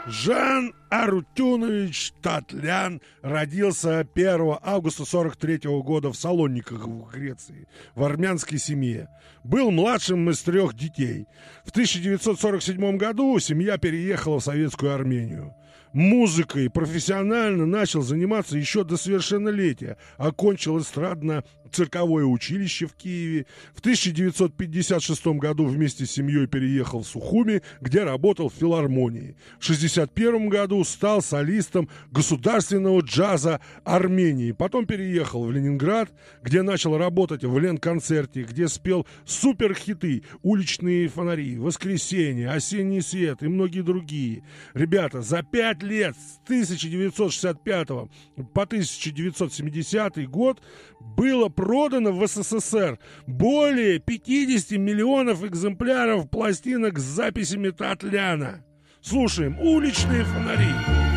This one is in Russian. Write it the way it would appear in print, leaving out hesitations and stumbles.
Жан Арутюнович Татлян родился 1 августа 1943 года в Салониках в Греции, в армянской семье. Был младшим из 3 детей. В 1947 году семья переехала в Советскую Армению. Музыкой профессионально начал заниматься еще до совершеннолетия. Окончил эстрадно-цирковое училище в Киеве. В 1956 году вместе с семьей переехал в Сухуми, где работал в филармонии. В 1961 году стал солистом государственного джаза Армении. Потом переехал в Ленинград, где начал работать в Ленконцерте, где спел суперхиты «Уличные фонари», «Воскресенье», «Осенний свет» и многие другие. Ребята, за 5 лет с 1965 по 1970 год было продано в СССР более 50 миллионов экземпляров пластинок с записями Татляна. Слушаем «Уличные фонари».